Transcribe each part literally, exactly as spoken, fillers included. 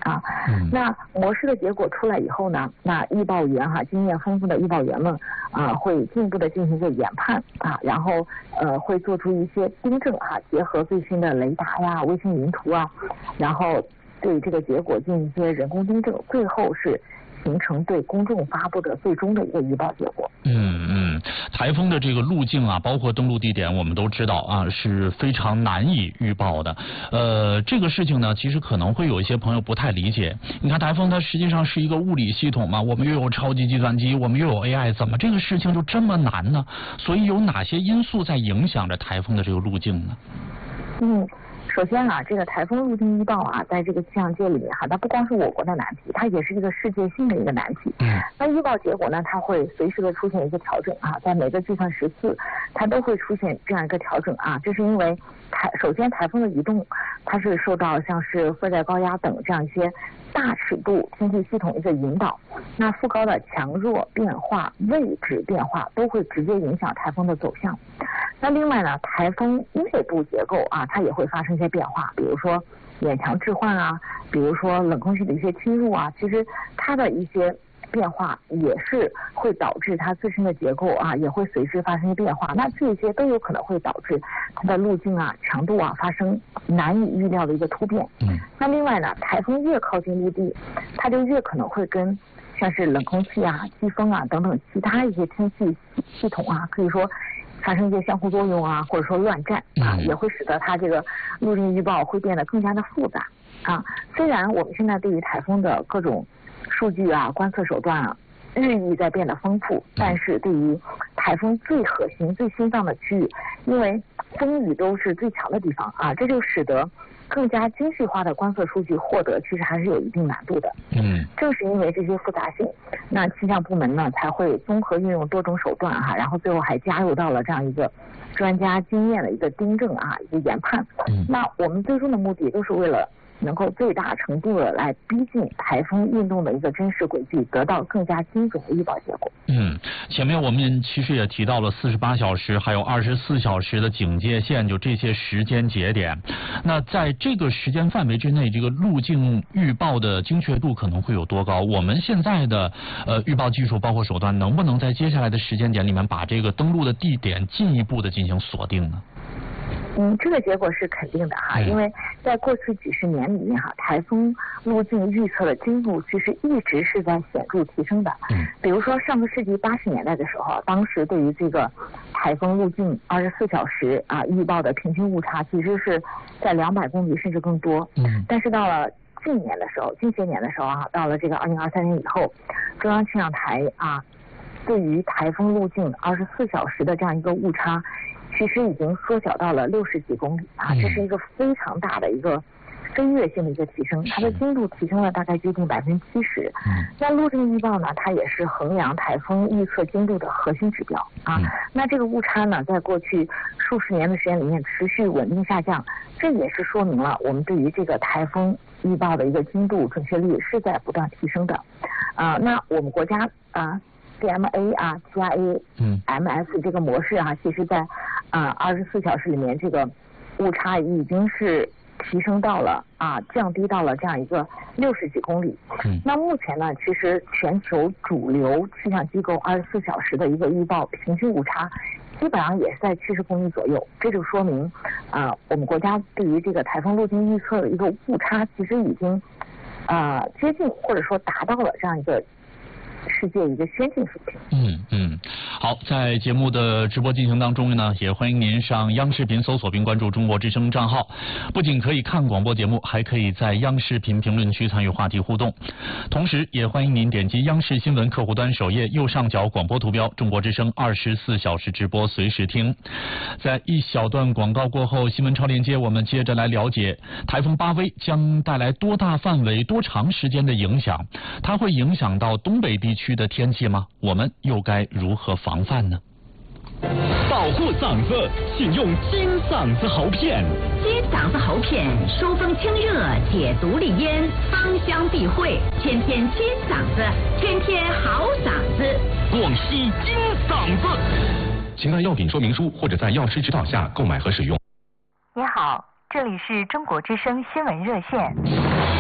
啊。嗯、那模式的结果出来以后呢，那预报员哈、啊，经验丰富的预报员们啊，会进一步的进行一个研判啊，然后呃会做出一些订正啊，结合最新的雷达呀、卫星云图啊，然后对这个结果进行一些人工订正，最后是形成对公众发布的最终的一个预报结果。 嗯嗯，台风的这个路径啊，包括登陆地点，我们都知道啊，是非常难以预报的。呃，这个事情呢，其实可能会有一些朋友不太理解。你看，台风它实际上是一个物理系统嘛，我们又有超级计算机，我们又有 A I， 怎么这个事情就这么难呢？所以有哪些因素在影响着台风的这个路径呢？ 嗯。首先啊，这个台风路径预报啊，在这个气象界里面哈，它不光是我国的难题，它也是一个世界性的一个难题。嗯。那预报结果呢，它会随时的出现一个调整啊，在每个计算时次，它都会出现这样一个调整啊。这是因为台首先台风的移动，它是受到像是热带高压等这样一些大尺度天气系统一个引导，那副高的强弱变化、位置变化都会直接影响台风的走向。那另外呢，台风内部结构啊，它也会发生一些变化，比如说远强置换啊，比如说冷空气的一些侵入啊，其实它的一些变化也是会导致它自身的结构啊，也会随之发生变化。那这些都有可能会导致它的路径啊、强度啊发生难以预料的一个突变。嗯。那另外呢，台风越靠近陆地，它就越可能会跟像是冷空气啊、季风啊等等其他一些天气系统啊，可以说发生一些相互作用啊，或者说乱战啊，也会使得它这个路径预报会变得更加的复杂啊。虽然我们现在对于台风的各种数据啊、观测手段啊日益在变得丰富，但是对于台风最核心、最心脏的区域，因为风雨都是最强的地方啊，这就使得更加精细化的观测数据获得其实还是有一定难度的。嗯，正是因为这些复杂性，那气象部门呢才会综合运用多种手段哈、啊，然后最后还加入到了这样一个专家经验的一个订正啊，一个研判。嗯，那我们最终的目的都是为了能够最大程度的来逼近台风运动的一个真实轨迹，得到更加精准的预报结果。 嗯，前面我们其实也提到了四十八小时还有二十四小时的警戒线，就这些时间节点。那在这个时间范围之内，这个路径预报的精确度可能会有多高？我们现在的呃预报技术包括手段，能不能在接下来的时间点里面把这个登陆的地点进一步的进行锁定呢？ 嗯，这个结果是肯定的哈，因为在过去几十年里面哈，台风路径预测的精度其实一直是在显著提升的。嗯，比如说上个世纪八十年代的时候，当时对于这个台风路径二十四小时啊预报的平均误差其实是在两百公里甚至更多。嗯，但是到了近年的时候，近些年的时候啊，到了这个二零二三年以后，中央气象台啊对于台风路径二十四小时的这样一个误差，其实已经缩小到了六十几公里啊，这是一个非常大的一个飞跃性的一个提升，它的精度提升了大概接近百分之七十。那路径预报呢，它也是衡量台风预测精度的核心指标啊。那这个误差呢，在过去数十年的时间里面持续稳定下降，这也是说明了我们对于这个台风预报的一个精度准确率是在不断提升的。啊，那我们国家啊。D M A 啊 ，T I A， 嗯 ，M S 这个模式啊，其实在啊二十四小时里面，这个误差已经是提升到了啊，降低到了这样一个六十几公里。嗯，那目前呢，其实全球主流气象机构二十四小时的一个预报平均误差，基本上也是在七十公里左右。这就说明啊，我们国家对于这个台风路径预测的一个误差，其实已经啊接近或者说达到了这样一个世界一个先进水平。 嗯嗯，好，在节目的直播进行当中呢，也欢迎您上央视频搜索并关注中国之声账号，不仅可以看广播节目，还可以在央视频评论区参与话题互动。同时也欢迎您点击央视新闻客户端首页右上角广播图标，中国之声二十四小时直播随时听。在一小段广告过后，新闻超链接我们接着来了解台风巴威将带来多大范围、多长时间的影响，它会影响到东北地区的天气吗？我们又该如何防范呢？ 保护嗓子，请用金嗓子喉片。 金嗓子喉片，疏风清热，解毒利咽，芳香避秽，天天金嗓子，天天好嗓子。 广西金嗓子，请看药品说明书或者在药师指导下购买和使用。 你好，这里是中国之声新闻热线。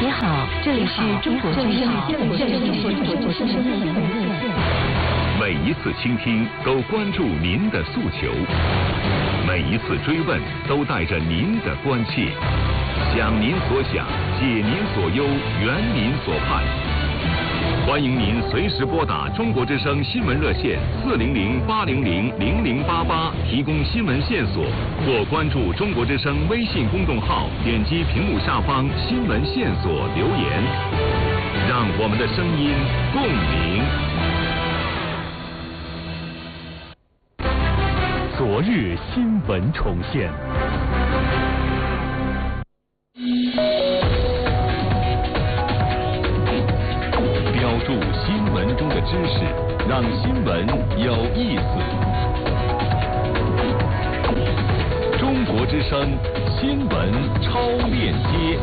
你好，这里是中国之声新闻热线。 每一次倾听都关注您的诉求，每一次追问都带着您的关切，想您所想，解您所忧，圆您所盼。欢迎您随时拨打中国之声新闻热线四零零八零零零零八八提供新闻线索，或关注中国之声微信公众号，点击屏幕下方新闻线索留言，让我们的声音共鸣。 昨日新闻重现。 标注新闻中的知识，让新闻有意思。中国之声新闻超链接。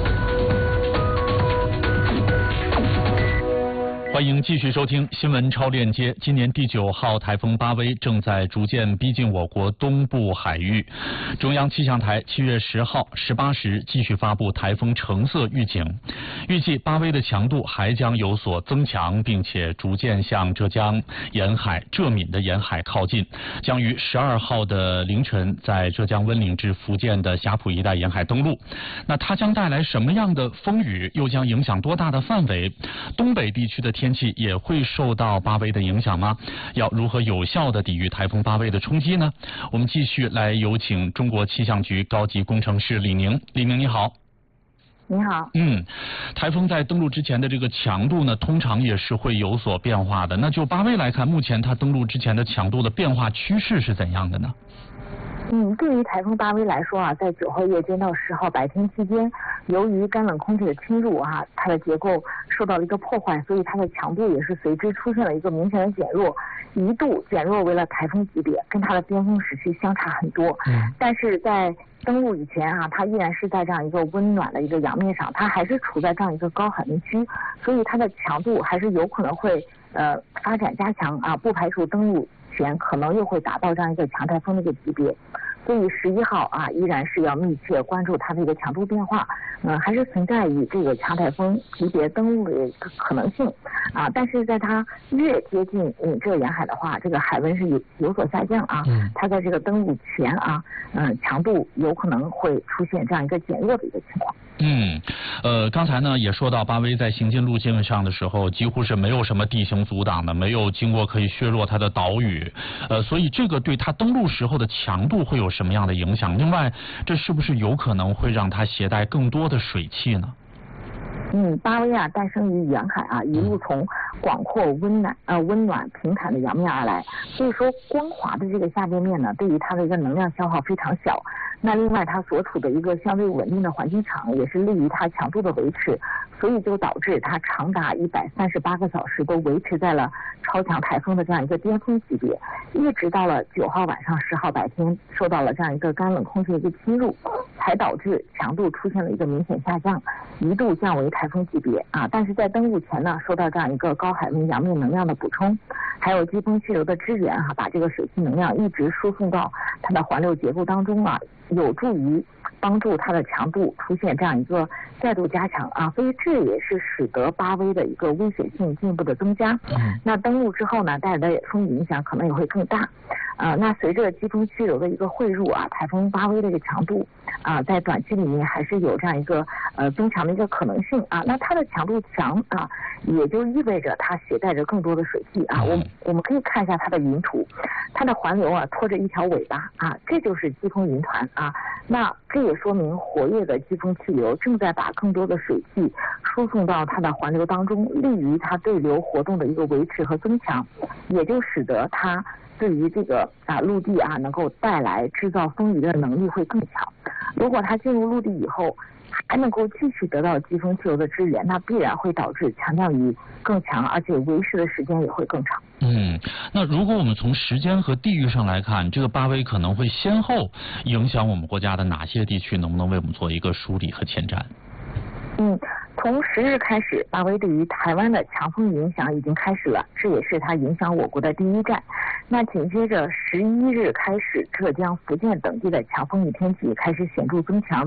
欢迎继续收听新闻超链接。今年第九号台风巴威正在逐渐逼近我国东部海域。中央气象台七月十号十八时继续发布台风橙色预警，预计巴威的强度还将有所增强，并且逐渐向浙江沿海、浙闽的沿海靠近，将于十二号的凌晨在浙江温岭至福建的霞浦一带沿海登陆。那它将带来什么样的风雨？又将影响多大的范围？东北地区的天气也会受到巴威的影响吗？要如何有效的抵御台风巴威的冲击呢？我们继续来有请中国气象局高级工程师李明。李明你好。 你好。 嗯，台风在登陆之前的这个强度呢，通常也是会有所变化的。那就巴威来看，目前它登陆之前的强度的变化趋势是怎样的呢？ 嗯，对于台风巴威来说啊，在九号夜间到十号白天期间，由于干冷空气的侵入啊，它的结构受到了一个破坏，所以它的强度也是随之出现了一个明显的减弱，一度减弱为了台风级别，跟它的巅峰时期相差很多。嗯，但是在登陆以前啊，它依然是在这样一个温暖的一个洋面上，它还是处在这样一个高海面区，所以它的强度还是有可能会呃发展加强啊，不排除登陆前可能又会达到这样一个强台风的一个级别。所以十一号啊，依然是要密切关注它的一个强度变化，嗯、呃，还是存在于这个强台风级别登陆的一个可能性啊。但是在它越接近闽浙沿海的话，这个海温是有有所下降啊。嗯。它在这个登陆前啊，嗯、呃，强度有可能会出现这样一个减弱的一个情况。 嗯，呃，刚才呢也说到巴威在行进路径上的时候，几乎是没有什么地形阻挡的，没有经过可以削弱它的岛屿，呃，所以这个对它登陆时候的强度会有什么样的影响？另外，这是不是有可能会让它携带更多的水汽呢？ 嗯，巴威啊，诞生于沿海啊，一路从广阔温暖呃温暖平坦的洋面而来，所以说光滑的这个下边面呢，对于它的一个能量消耗非常小。那另外它所处的一个相对稳定的环境场，也是利于它强度的维持，所以就导致它长达一百三十八个小时都维持在了超强台风的这样一个巅峰级别，一直到了九号晚上、十号白天受到了这样一个干冷空气的一个侵入，才导致强度出现了一个明显下降，一度降为台风级别啊。但是在登陆前呢，受到这样一个高海温洋面能量的补充，还有季风气流的支援哈、啊，把这个水汽能量一直输送到它的环流结构当中啊，有助于帮助它的强度出现这样一个再度加强啊，所以这也是使得巴威的一个危险性进一步的增加。嗯、那登陆之后呢，带来的风雨影响可能也会更大。啊、呃，那随着季风气流的一个汇入啊，台风巴威的一个强度啊、呃，在短期里面还是有这样一个呃增强的一个可能性啊。那它的强度强啊，也就意味着它携带着更多的水汽啊。我我们可以看一下它的云图，它的环流啊拖着一条尾巴啊，这就是季风云团啊。那这也说明活跃的季风气流正在把更多的水汽输送到它的环流当中，利于它对流活动的一个维持和增强，也就使得它对于这个啊陆地啊能够带来制造风雨的能力会更强。如果它进入陆地以后还能够继续得到季风气流的支援，那必然会导致强降雨更强，而且维持的时间也会更长。 嗯，那如果我们从时间和地域上来看，这个巴威可能会先后影响我们国家的哪些地区？能不能为我们做一个梳理和前瞻？ 嗯，从十日开始，巴威对于台湾的强风影响已经开始了，这也是它影响我国的第一站。那紧接着十一日开始，浙江、福建等地的强风雨天气开始显著增强。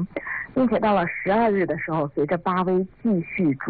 并且到了十二日的时候，随着巴威继续逐